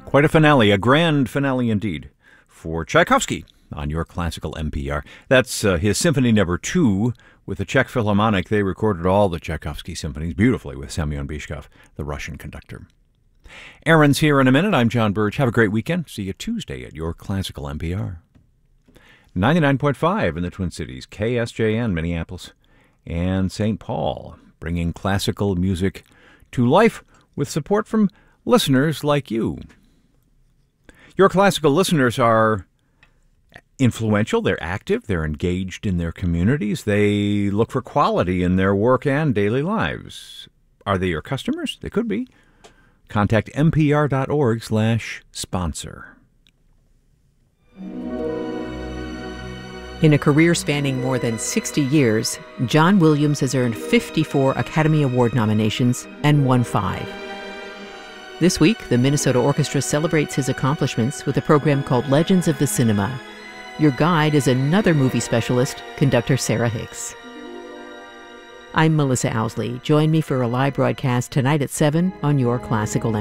Quite a finale, a grand finale indeed, for Tchaikovsky on your classical NPR. That's his Symphony No. 2 with the Czech Philharmonic. They recorded all the Tchaikovsky symphonies beautifully with Semyon Bychkov, the Russian conductor. Aaron's here in a minute. I'm John Birch. Have a great weekend. See you Tuesday at your classical NPR. 99.5 in the Twin Cities, KSJN, Minneapolis, and St. Paul, bringing classical music to life with support from listeners like you. Your classical listeners are influential, they're active, they're engaged in their communities, they look for quality in their work and daily lives. Are they your customers? They could be. Contact npr.org/sponsor. In a career spanning more than 60 years, John Williams has earned 54 Academy Award nominations and won 5. This week, the Minnesota Orchestra celebrates his accomplishments with a program called Legends of the Cinema. Your guide is another movie specialist, conductor Sarah Hicks. I'm Melissa Owsley. Join me for a live broadcast tonight at 7 on your Classical